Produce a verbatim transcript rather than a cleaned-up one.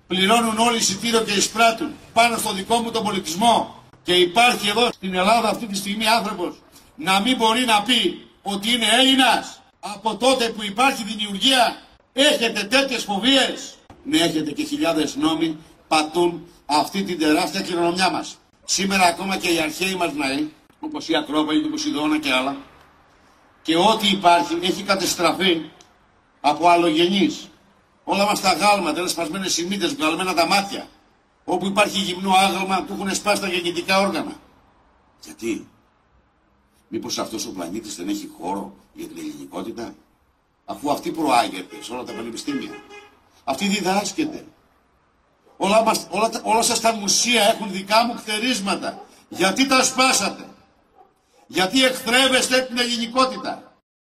πληρώνουν όλοι εισιτήριο και εισπράττουν πάνω στο δικό μου τον πολιτισμό και υπάρχει εδώ στην Ελλάδα αυτή τη στιγμή άνθρωπος να μην μπορεί να πει ότι είναι Έλληνας? Από τότε που υπάρχει δημιουργία έχετε τέτοιες φοβίες? Ναι, έχετε και χιλιάδες νόμοι πατούν αυτή την τεράστια κληρονομιά μας. Σήμερα ακόμα και οι αρχαίοι μας ναοί, όπως η Ακρόπολη του Ποσειδώνα και άλλα, και ό,τι υπάρχει έχει κατεστραφεί από αλλογενείς. Όλα μας τα γάλματα είναι σπασμένες οι μύτες, βγαλμένα τα μάτια. Όπου υπάρχει γυμνό άγαλμα του έχουν σπάσει τα γεννητικά όργανα. Γιατί? Μήπως αυτός ο πλανήτης δεν έχει χώρο για την ελληνικότητα? Αφού αυτή προάγεται σε όλα τα πανεπιστήμια. Αυτή διδάσκεται. Όλα, μας, όλα, όλα σας τα μουσεία έχουν δικά μου χτερίσματα. Γιατί τα σπάσατε? Γιατί εχθρεύεστε την ελληνικότητα?